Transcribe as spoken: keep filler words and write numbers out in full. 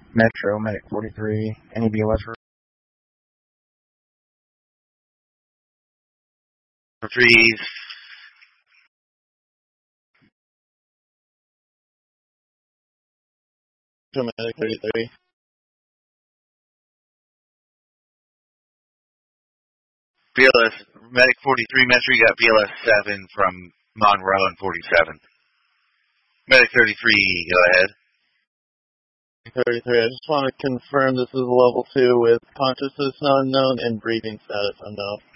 Metro, Medic forty-three, any B L S for threes. Medic thirty-three. B L S, Medic forty-three, Metro, you got B L S seven from Monroe and forty-seven. Medic thirty-three, go ahead. thirty-three, I just want to confirm this is level two with consciousness not unknown and breathing status unknown.